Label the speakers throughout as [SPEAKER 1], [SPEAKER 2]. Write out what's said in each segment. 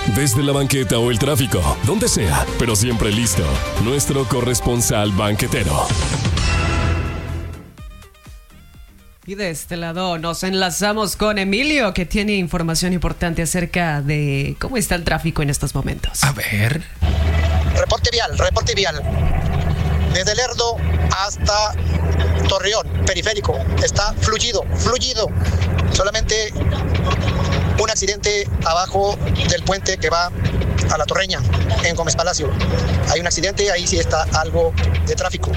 [SPEAKER 1] Desde la banqueta o el tráfico, donde sea, pero siempre listo. Nuestro corresponsal banquetero.
[SPEAKER 2] Y de este lado nos enlazamos con Emilio, que tiene información importante acerca de cómo está el tráfico en estos momentos.
[SPEAKER 3] A ver.
[SPEAKER 4] Reporte vial. Desde Lerdo hasta Torreón, periférico, está fluido. Solamente un accidente abajo del puente que va a La Torreña, en Gómez Palacio. Hay un accidente, ahí sí está algo de tráfico.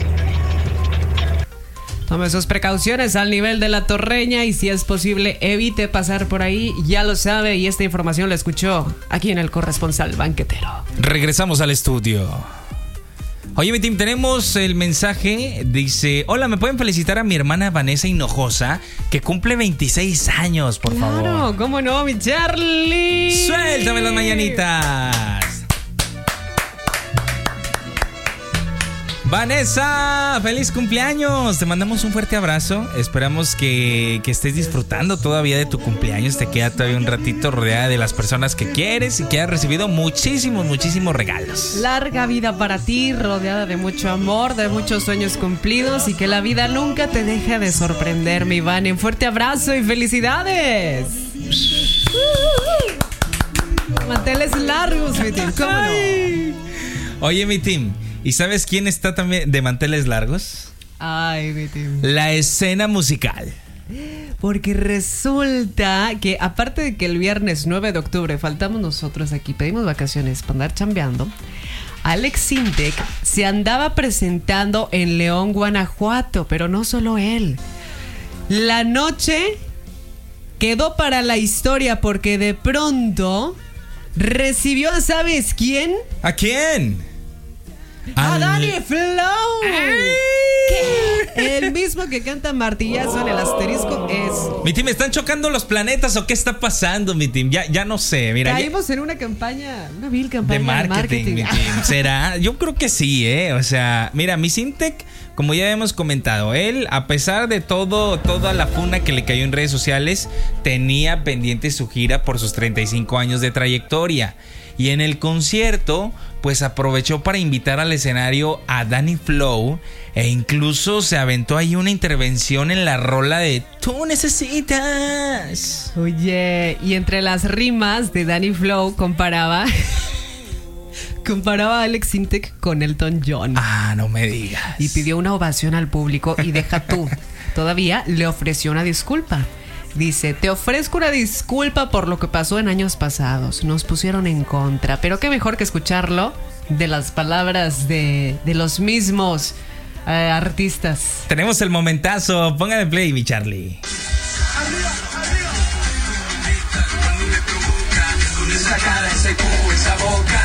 [SPEAKER 2] Tome sus precauciones al nivel de La Torreña y si es posible evite pasar por ahí, ya lo sabe, y esta información la escuchó aquí en el corresponsal banquetero.
[SPEAKER 3] Regresamos al estudio. Oye, mi team, tenemos el mensaje. Dice: hola, ¿me pueden felicitar a mi hermana Vanessa Hinojosa, que cumple 26 años, por favor?
[SPEAKER 2] Claro, ¿cómo no, mi Charlie?
[SPEAKER 3] ¡Suéltame las mañanitas! Vanessa, feliz cumpleaños. Te mandamos un fuerte abrazo. Esperamos que estés disfrutando todavía de tu cumpleaños. Te queda todavía un ratito rodeada de las personas que quieres y que has recibido muchísimos regalos.
[SPEAKER 2] Larga vida para ti, rodeada de mucho amor, de muchos sueños cumplidos y que la vida nunca te deje de sorprender, mi Vane. Un fuerte abrazo y felicidades. Manteles largos, mi team. ¿Cómo no?
[SPEAKER 3] Oye, mi team, ¿y sabes quién está también de manteles largos?
[SPEAKER 2] Ay, mi team.
[SPEAKER 3] La escena musical.
[SPEAKER 2] Porque resulta que aparte de que el viernes 9 de octubre faltamos nosotros aquí, pedimos vacaciones para andar chambeando, Alex Sintek se andaba presentando en León, Guanajuato, pero no solo él. La noche quedó para la historia porque de pronto recibió a ¿sabes quién?
[SPEAKER 3] ¿A quién?
[SPEAKER 2] ¡A Dani Flow! ¿Qué? El mismo que canta Martillazo en el asterisco es...
[SPEAKER 3] Mi team, ¿están chocando los planetas o qué está pasando, mi team? Ya no sé, mira.
[SPEAKER 2] Caímos en una campaña, una vil campaña
[SPEAKER 3] de marketing. Mi team. ¿Será? Yo creo que sí, O sea, mira, mi Sintek, como ya hemos comentado, él, a pesar de toda la funa que le cayó en redes sociales, tenía pendiente su gira por sus 35 años de trayectoria. Y en el concierto, pues aprovechó para invitar al escenario a Dani Flow e incluso se aventó ahí una intervención en la rola de Tú Necesitas.
[SPEAKER 2] Oye, y entre las rimas de Dani Flow comparaba a Alex Sintek con Elton John.
[SPEAKER 3] Ah, no me digas.
[SPEAKER 2] Y pidió una ovación al público y deja tú, todavía le ofreció una disculpa. Dice: te ofrezco una disculpa por lo que pasó en años pasados. Nos pusieron en contra. Pero qué mejor que escucharlo de las palabras de los mismos artistas.
[SPEAKER 3] Tenemos el momentazo. Póngale play, mi Charlie. Con esa cara, ese cubo, esa boca.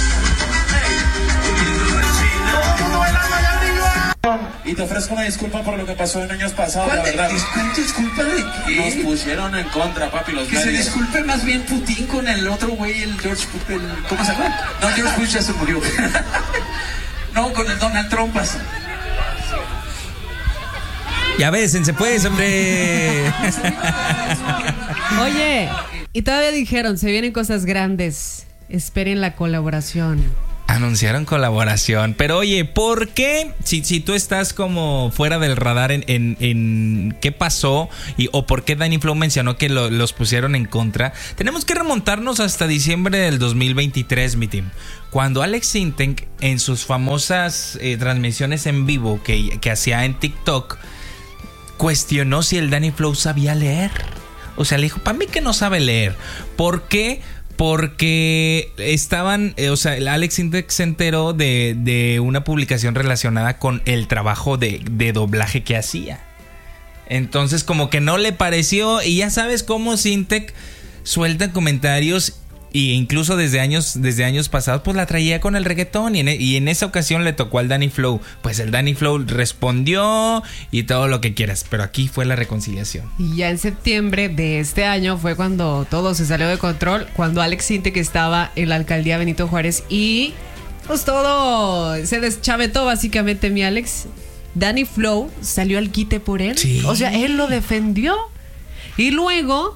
[SPEAKER 5] Y te ofrezco una disculpa por lo que pasó en años pasados, la verdad.
[SPEAKER 6] ¿Disculpa de qué?
[SPEAKER 5] Nos pusieron en contra, papi, los
[SPEAKER 6] Que
[SPEAKER 5] medios.
[SPEAKER 6] se disculpe más bien Putin con el otro güey, el George... ¿Cómo se llama? No, George Bush ya se murió. No, con el Donald Trump.
[SPEAKER 3] Ya bésense pues, hombre.
[SPEAKER 2] Oye, y todavía dijeron, se vienen cosas grandes. Esperen la colaboración.
[SPEAKER 3] Anunciaron colaboración. Pero oye, ¿por qué? Si tú estás como fuera del radar en qué pasó o por qué Dani Flow mencionó que los pusieron en contra, tenemos que remontarnos hasta diciembre del 2023, mi team. Cuando Alex Sintek, en sus famosas transmisiones en vivo que hacía en TikTok, cuestionó si el Dani Flow sabía leer. O sea, le dijo, para mí que no sabe leer. ¿Por qué? Porque estaban, Alex Sintek se enteró de una publicación relacionada con el trabajo de doblaje que hacía. Entonces como que no le pareció, y ya sabes cómo Sintek suelta comentarios, y incluso desde años pasados pues la traía con el reggaetón, y en esa ocasión le tocó al Dani Flow. Pues el Dani Flow respondió y todo lo que quieras, pero aquí fue la reconciliación.
[SPEAKER 2] Y ya en septiembre de este año fue cuando todo se salió de control, cuando Alex Sintek estaba en la alcaldía Benito Juárez y pues todo se deschavetó básicamente, mi Alex. Dani Flow salió al quite por él.
[SPEAKER 3] Sí.
[SPEAKER 2] O sea, él lo defendió. Y luego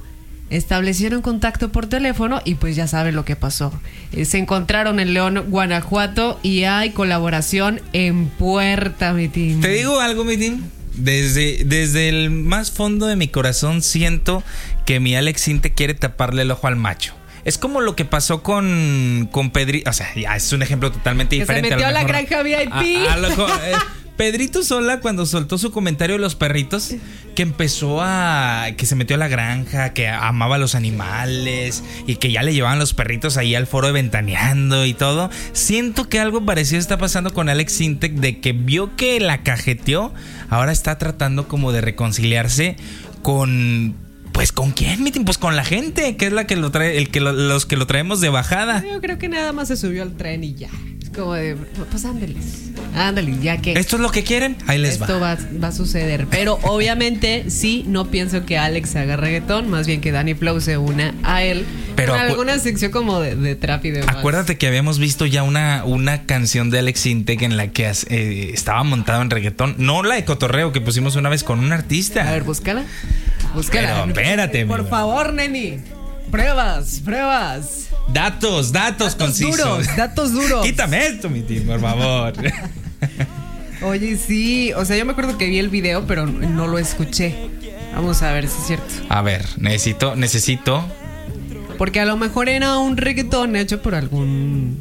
[SPEAKER 2] establecieron contacto por teléfono y pues ya saben lo que pasó. Se encontraron en León, Guanajuato y hay colaboración en puerta, mi team.
[SPEAKER 3] Te digo algo, mi team. Desde el más fondo de mi corazón siento que mi Alex Intec quiere taparle el ojo al macho. Es como lo que pasó con Pedrito. O sea, ya es un ejemplo totalmente diferente.
[SPEAKER 2] Se metió a la
[SPEAKER 3] mejor,
[SPEAKER 2] granja VIP.
[SPEAKER 3] Pedrito Sola, cuando soltó su comentario de los perritos, que empezó que se metió a la granja, que amaba a los animales y que ya le llevaban los perritos ahí al foro de Ventaneando y todo. Siento que algo parecido está pasando con Alex Intec, de que vio que la cajeteó, ahora está tratando como de reconciliarse con... Pues ¿con quién, mitin? Pues con la gente, que es la que lo trae, los que lo traemos de bajada.
[SPEAKER 2] Yo creo que nada más se subió al tren y ya. Es como de, pues ándale, ya que...
[SPEAKER 3] ¿Esto es lo que quieren? Ahí les
[SPEAKER 2] esto va a suceder. Pero obviamente sí, no pienso que Alex haga reggaetón, más bien que Danny Flow se una a él.
[SPEAKER 3] Pero
[SPEAKER 2] en alguna sección como de trap y demás.
[SPEAKER 3] Acuérdate que habíamos visto ya una canción de Alex Intec en la que estaba montado en reggaetón. No la de cotorreo que pusimos una vez con un artista.
[SPEAKER 2] A ver, búscala.
[SPEAKER 3] Pero espérate,
[SPEAKER 2] por favor, neni. Pruebas.
[SPEAKER 3] Datos concisos.
[SPEAKER 2] Datos duros.
[SPEAKER 3] Quítame esto, mi tío, por favor.
[SPEAKER 2] Oye, sí. O sea, yo me acuerdo que vi el video, pero no lo escuché. Vamos a ver si es cierto.
[SPEAKER 3] A ver, necesito.
[SPEAKER 2] Porque a lo mejor era un reggaetón hecho por algún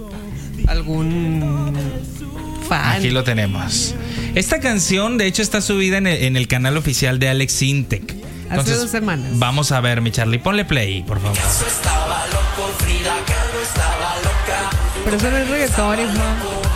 [SPEAKER 2] fan.
[SPEAKER 3] Aquí lo tenemos. Esta canción, de hecho, está subida en el canal oficial de Alex Intec.
[SPEAKER 2] Hace 2 semanas.
[SPEAKER 3] Vamos a ver, mi Charlie, ponle play, por favor.
[SPEAKER 2] Pero eso no es reggaetón, hijo.